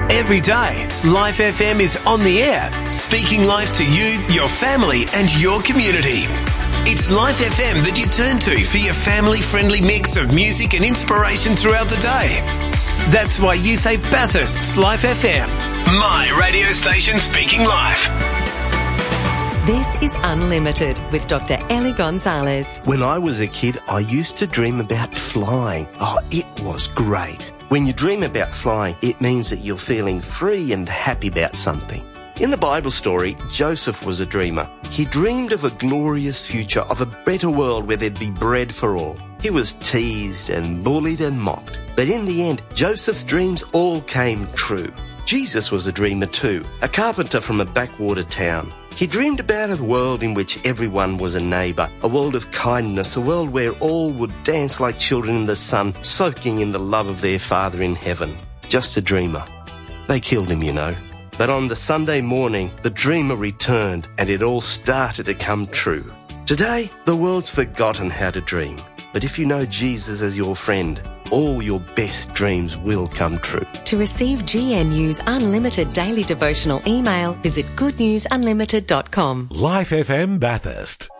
Every day, Life FM is on the air, speaking life to you, your family and your community. It's Life FM that you turn to for your family-friendly mix of music and inspiration throughout the day. That's why you say Bathurst's Life FM, my radio station speaking life. This is Unlimited with Dr. Ellie Gonzalez. When I was a kid, I used to dream about flying. Oh, it was great. When you dream about flying, it means that you're feeling free and happy about something. In the Bible story, Joseph was a dreamer. He dreamed of a glorious future, of a better world where there'd be bread for all. He was teased and bullied and mocked. But in the end, Joseph's dreams all came true. Jesus was a dreamer too, a carpenter from a backwater town. He dreamed about a world in which everyone was a neighbour, a world of kindness, a world where all would dance like children in the sun, soaking in the love of their Father in heaven. Just a dreamer. They killed him, you know. But on the Sunday morning, the dreamer returned and it all started to come true. Today, the world's forgotten how to dream. But if you know Jesus as your friend, all your best dreams will come true. To receive GNU's unlimited daily devotional email, visit goodnewsunlimited.com. Life FM Bathurst.